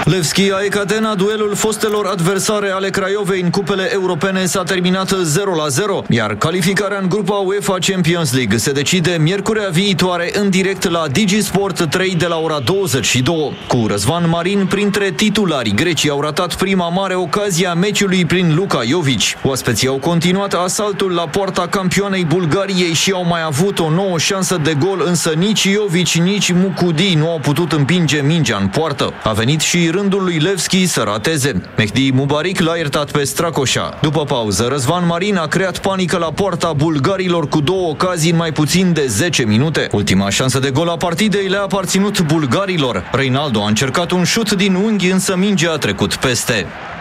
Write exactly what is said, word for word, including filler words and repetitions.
Levski a Ecatena, duelul fostelor adversare ale Craiovei în cupele europene s-a terminat zero la zero, iar calificarea în grupa UEFA Champions League se decide miercurea viitoare în direct la DigiSport trei de la ora douăzeci și două. Cu Răzvan Marin printre titulari, grecii au ratat prima mare ocazie a meciului prin Luka Jovic. Oaspeții au continuat asaltul la poarta campioanei Bulgariei și au mai avut o nouă șansă de gol, însă nici Jovic, nici Mukudi nu au putut împinge mingea în poartă. A venit și rândul lui Levski să rateze. Mehdi Mubarik l-a iertat pe Stracoșa. După pauză, Răzvan Marin a creat panică la poarta bulgarilor cu două ocazii în mai puțin de zece minute. Ultima șansă de gol a partidei le-a aparținut bulgarilor. Reinaldo a încercat un șut din unghi, însă mingea a trecut peste.